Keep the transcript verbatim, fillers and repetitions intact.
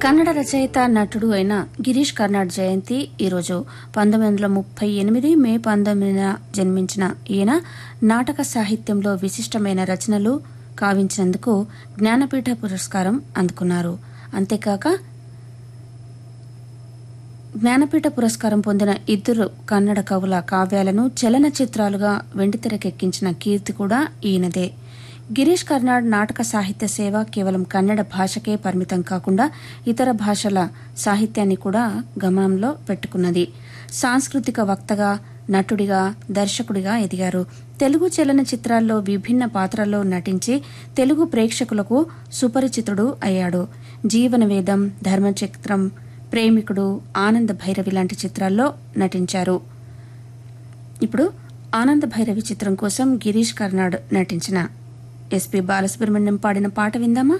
కన్నడ రచయిత నటుడు అయిన గిరీష్ కర్నాడ్ జయంతి ఈరోజు. పంతొమ్మిది వందల ముప్పై ఎనిమిది మే పంతొమ్మిదిన జన్మించిన ఈయన నాటక సాహిత్యంలో విశిష్టమైన రచనలు కావించినందుకు జ్ఞానపీఠ పురస్కారం అందుకున్నారు. అంతేకాక జ్ఞానపీఠ పురస్కారం పొందిన ఇద్దరు కన్నడ కవుల కావ్యాలను చలనచిత్రాలుగా వెండితెరకెక్కించిన కీర్తి కూడా ఈయనదే. గిరీష్ కర్నాడ్ నాటక సాహిత్య సేవ కేవలం కన్నడ భాషకే పరిమితం కాకుండా ఇతర భాషల సాహిత్యాన్ని కూడా గమనంలో పెట్టుకున్నది. సాంస్కృతిక వక్తగా, నటుడిగా, దర్శకుడిగా ఎదిగారు. తెలుగు చలనచిత్రాల్లో విభిన్న పాత్రల్లో నటించి తెలుగు ప్రేక్షకులకు సుపరిచితుడు అయ్యాడు. జీవనవేదం, ధర్మచక్రం, ప్రేమికుడు, ఆనంద భైరవి లాంటి చిత్రాల్లో నటించారు. ఇప్పుడు ఆనంద భైరవి చిత్రం కోసం గిరీష్ కర్నాడ్ నటించిన ఎస్పీ బాలసుబ్రహ్మణ్యం పాడిన పాట విందామా?